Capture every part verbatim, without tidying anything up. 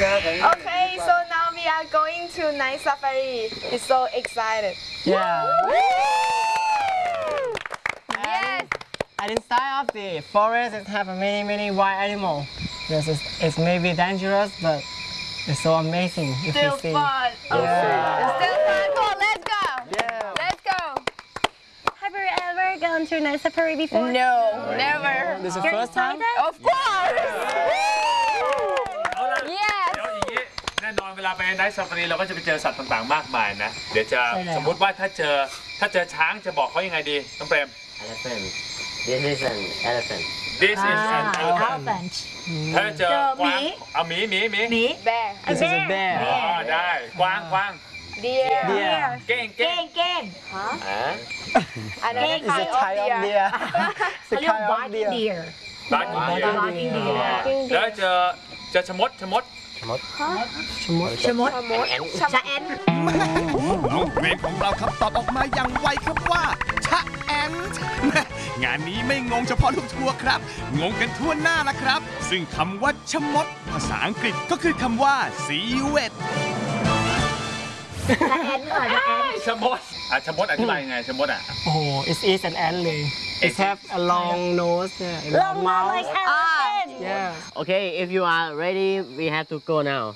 Okay, so now we are going to night safari. It's so excited. Yeah. Yes. And inside of the forest, it have many many wild animals. Yes, it's, it's maybe dangerous, but it's so amazing if Still you see. fun. Yeah. It's still fun. Come on, let's go. Yeah. Let's go. Have you ever gone to night safari before? No, never. This is the You're first time? excited? Of course. เอาล่ะ Yes. เดี๋ยวอย่างนี้แน่นอนเวลาไปไนท์ซาฟารีเราก็จะไปเจอสัตว์ต่างๆมากมายนะเดี๋ยวจะใช่แล้วสมมุติว่าถ้าเจอถ้าเจอช้างจะบอกเขายังไงดีน้องเปรม Elephant. This is an elephant. This is an elephant Elephant. ถ้าเจอเจอกวางหมีเอาหมีหมีหมีหมี Bear. This is a bear. อ๋อได้กวางกวาง Deer. Deer. เก้งเก้เก้งงเก้ง Huh? Another It's a kind type of of deer. deer. It's เขา a เรียก kind ว่า of barking deer. deer บาร์กินเดีย barking deer แล้วเจอเจอชะมดชะมด Chmot. ชะมด And ชะแอนน้องเปรมของเราครับตอบออกมาอย่างไวครับว่าชะแอนท์แม่งานนี้ไม่งงเฉพาะลูกทัวร์ครับ งงกันทั่วหน้าละครับ ซึ่งคำว่าชะมด ภาษาอังกฤษก็คือคำว่า seaweed ชะแอนก่อนชะแอนชะมดอ่ะชะมดอธิบายยังไงชะมดอ่ะ Oh, it is an ant. It have a long nose, yeah, a long mouth. like elephant Yeah. okay, if you are ready, we have to go now.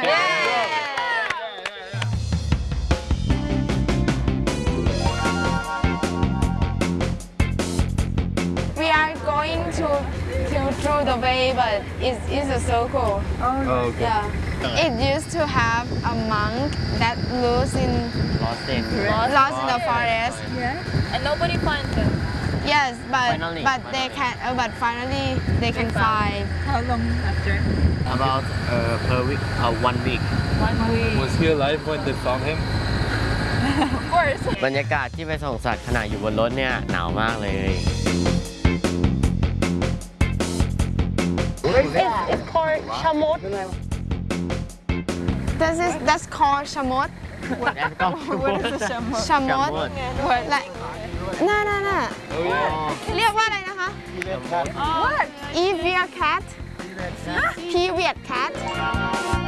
We are going to to through the way, but it's, it's a circle. Oh, okay. Yeah. It used to have a monk that lives in Lost in. lost in the forest. and nobody finds them Yes, but Finally, but they can uh, but finally they can find. how long after About uh, per week, uh, one week. one week Was he alive when they found him of course บรรยากาศที่ไปส่งสัตว์ขณะอยู่บนรถเนี่ยหนาวมากเลย it's, it's called ชะมด This is that's called shamot. แล้วก็ Shamot. Like no no no. เรียกว่าอะไรนะคะ What? Evian cat. Period cat.